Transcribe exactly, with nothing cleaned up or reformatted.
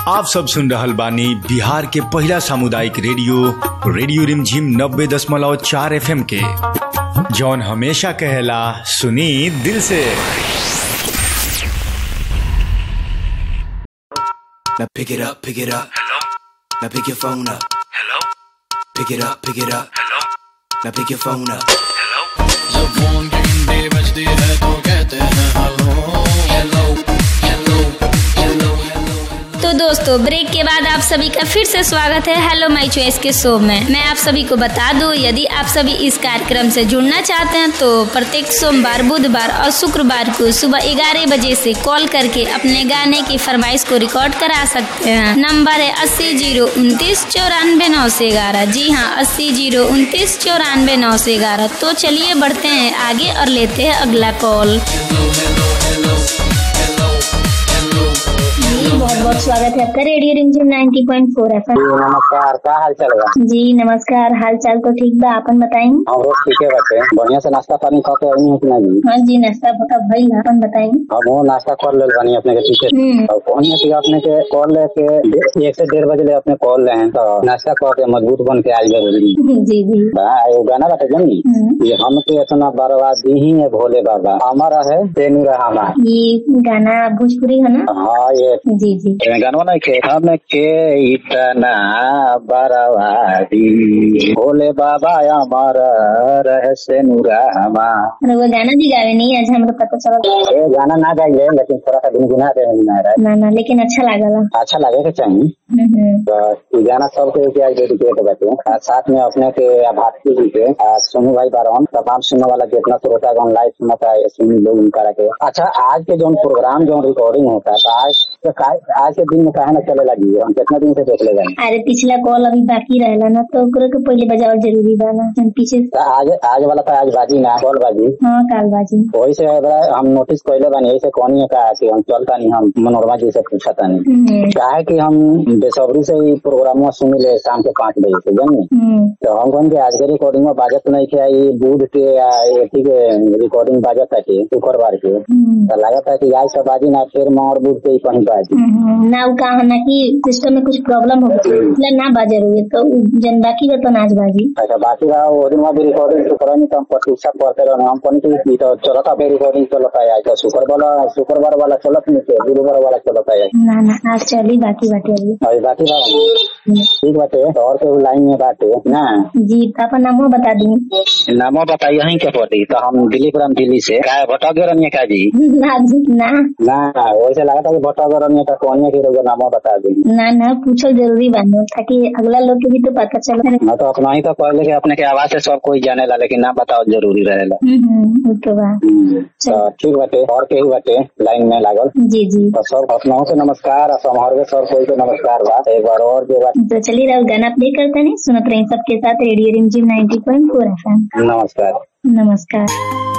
आप सब सुन रहल बानी बिहार के पहला सामुदायिक रेडियो रेडियो रिमझिम नब्बे दशमलव चार एफ एम के, जौन हमेशा कहेला सुनी दिल से। Now pick it up, pick it up. Hello? Now pick your phone up. Hello? Pick it up, pick it up. Hello? Now pick your phone up. Hello? जब फोन की घंटी बजती है तो कहते हैं hello hello hello hello hello. तो दोस्तों, ब्रेक के बाद आप सभी का फिर से स्वागत है हेलो माय चॉइस के शो में। मैं आप सभी को बता दूं, यदि आप सभी इस कार्यक्रम से जुड़ना चाहते हैं तो प्रत्येक सोमवार, बुधवार और शुक्रवार को सुबह ग्यारह बजे से कॉल करके अपने गाने की फरमाइश को रिकॉर्ड करा सकते हैं। नंबर है अस्सी जीरो उनतीस चौरानवे नौ से ग्यारह। जी हाँ, अस्सी जीरो उनतीस चौरानवे नौ से ग्यारह। तो चलिए बढ़ते हैं आगे और लेते हैं अगला कॉल। जी बहुत बहुत स्वागत है आपका रेडियो रिमझिम नब्बे पॉइंट चार एफ एम। नमस्कार, का हाल चाल बा? जी नमस्कार, हाल चाल तो ठीक बा, आपन बताई। हम रोज ठीके बाटे, बढ़िया से नाश्ता पानी खा के आई है कि नहीं? हाँ जी, नाश्ता पका भइल, आपन बताई। हम वो नाश्ता कर ले बानी अपने के ठीक है। और कौन है कि अपने के कॉल लेके एक से डेढ़ बजे ले अपने कॉल ले हैं तो नाश्ता करके मजबूत बन के आई जरूरी। जी जी वो गाना बाटे जानी ये हम के इतना बर्बादी ही है भोले बाबा हमारा है तेनू रहा हमारा। ये गाना भोजपुरी है ना? हाँ ये जी जी गाना नहीं के हम के इतना बर्बादी भोले बाबा हमारा रहस्य नूरा हमारा। वो गाना भी गावे नहीं, आज हमको पता चला। ये गाना ना गाइले लेकिन थोड़ा सा गुनगुना दे ना ना, लेकिन अच्छा लागला। अच्छा लगे के चाहिए तो गाना सबके डेडिकेट बाटे। साथ में अपने के भारती जी के सोनू भाई बारन तमाम सुनने वाला जितना श्रोता गण लाइव सुनता है सुनी लोग उनका रखे। अच्छा, आज के जो प्रोग्राम जो रिकॉर्डिंग होता है तो आज तो आज के दिन में कहा ना चले लगी हम कितना दिन से देख ले गए। अरे पिछला कॉल अभी बाकी रहेला ना, तो ओकरे के पहले बजाओ जरूरी बा ना। पीछे आज आज वाला था आज बाजी ना कॉल बाजी। हाँ काल बाजी। वही से हम नोटिस कैले बानी, यही से कौन है कहा कि हम चलता नहीं, हम मनोरमा जी से पूछा था नहीं क्या है कि हम बेसब्री से ही प्रोग्राम सुनी ले शाम के पाँच बजे से जानी। तो हम कौन के आज के रिकॉर्डिंग में बाजत नहीं किया, ये बुध के एटी के रिकॉर्डिंग बाजत है शुक्रवार के, तो लगा था कि आज से बाजी ना फिर मोर बुध के ही कहीं बाजी ना। वो कहा ना कि सिस्टम में कुछ प्रॉब्लम हो गई ना बाजे रही तो जन बाकी तो नाच बाजी। अच्छा बाकी रहा वो दिन में भी रिकॉर्डिंग तो करा नहीं तो हम प्रतीक्षा करते रहे। हम कौन की तो चलता फिर रिकॉर्डिंग चलता है तो शुक्रवार वाला शुक्रवार वाला चलत नहीं थे, गुरुवार वाला चलता है ना ना, आज चली बाकी बाकी अभी बाकी बात ठीक बाटे। और के लाइन में बाटे ना जी, आपका नामो बता दी। नामो बताइए हैं क्या पड़ी तो हम दिलीप राम दिल्ली से क्या भटक गए रनिया का जी ना जी ना ना वैसे लगा था कि भटक गए रनिया का कौन के रोग नामो बता दी। ना ना, पूछो जरूरी बानो ताकि अगला लोग के भी तो पता चले। मैं तो अपना ही तो पहले के अपने के आवाज से सब कोई जाने ला, लेकिन ना बताओ जरूरी रहेला। तो ठीक बाटे। और के ही बाटे लाइन में लागल जी जी। तो सब अपना से नमस्कार और समारोह सब कोई को नमस्कार बात एक बार और जो बात। तो चलिए राहुल गाना प्ले करते हैं, सुनते रहे सबके साथ रेडियो रिमझिम नब्बे पॉइंट चार एफ एम। नमस्कार नमस्कार।